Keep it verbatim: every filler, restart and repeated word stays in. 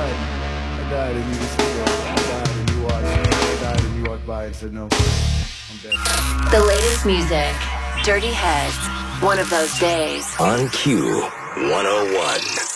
died. I died and you just stood there. I died and you watched. I died and you walked by and said no. I'm dead. The latest music. Dirty Heads. One of those days. On Q one oh one.